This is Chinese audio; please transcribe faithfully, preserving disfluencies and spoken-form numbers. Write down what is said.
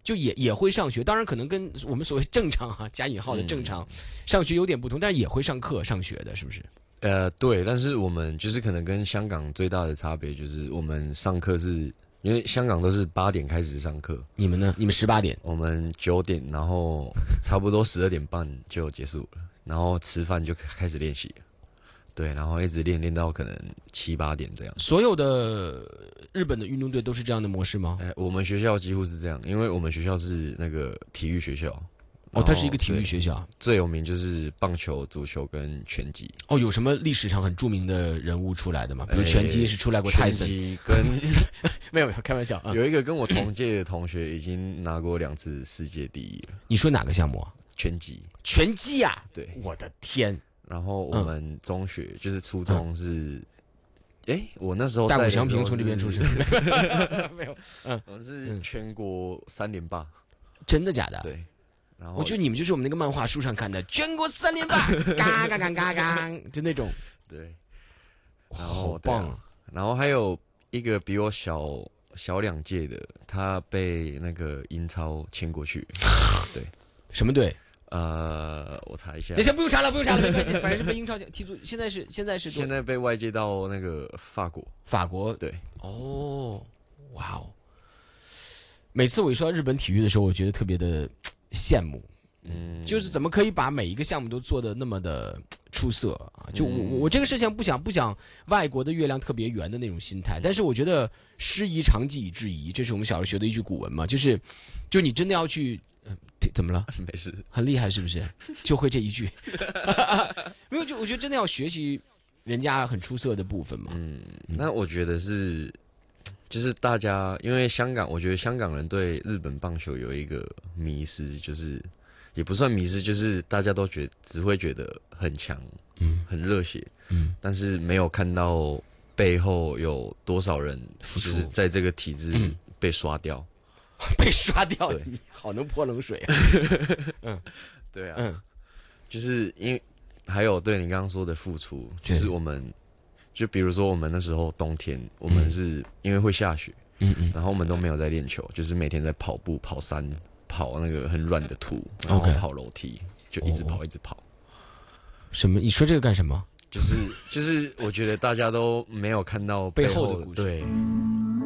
就也也会上学，当然可能跟我们所谓正常哈、啊、加引号的正常、嗯、上学有点不同，但是也会上课上学的，是不是？ 呃，对，但是我们就是可能跟香港最大的差别就是我们上课是。因为香港都是八点开始上课， 你们呢？你们十八点， 我们九点，然后差不多十二点半就结束了，然后吃饭就开始练习，对，然后一直练练到可能七八点这样。 所有的日本的运动队都是这样的模式吗？ 哎，我们学校几乎是这样，因为我们学校是那个体育学校。 哦，它是一个体育学校， 最有名就是棒球、足球跟拳击。 哦，有什么历史上很著名的人物出来的吗？比如拳击是出来过泰森， 拳击跟没有没有开玩笑、嗯， 有一个跟我同届的同学已经拿过两次世界第一了。 你说哪个项目啊？ 拳击。 拳击啊？ 对， 我的天！ 然后我们中学、嗯、就是初中是，哎、嗯，我那时候大谷翔平从这边出生，没有， 嗯，我是全国三连霸， 真的假的？ 对。然后我觉得你们就是我们那个漫画书上看的全国三连霸，嘎嘎嘎嘎嘎，就那种。 对， 然后好棒、啊。 然后还有一个比我小小两届的，他被那个英超签过去。对， 什么队？ 呃，我查一下。 你先不用查了，不用查了，没关系，反正是被英超踢足。现在是现在是现在被外接到那个法国。 法国对。 哦，哇哦！每次我一说到日本体育的时候，我觉得特别的羡慕。嗯，就是怎么可以把每一个项目都做得那么的出色啊？就我、嗯、我这个事情不想不想外国的月亮特别圆的那种心态，但是我觉得师夷长技以制夷，这是我们小时候学的一句古文嘛，就是就你真的要去，呃、怎么了？ 没事， 很厉害是不是？就会这一句，没有就我觉得真的要学习人家很出色的部分嘛。 嗯，那我觉得是。就是大家，因为香港，我觉得香港人对日本棒球有一个迷思，就是也不算迷思，就是大家都觉得只会觉得很强，嗯，很热血，嗯，但是没有看到背后有多少人就是在这个体制被刷掉， 嗯、被刷掉，你好能泼冷水、啊， 嗯，对啊，嗯，就是因为还有对你刚刚说的付出，就是我们。就比如说我们那时候冬天，我们是因为会下雪，嗯嗯，然后我们都没有在练球，就是每天在跑步、跑山、跑那个很软的土，然后跑楼梯， okay. 就一直跑、哦、一直跑。 什么？你说这个干什么？ 就是就是，我觉得大家都没有看到背后背后的故事。 对。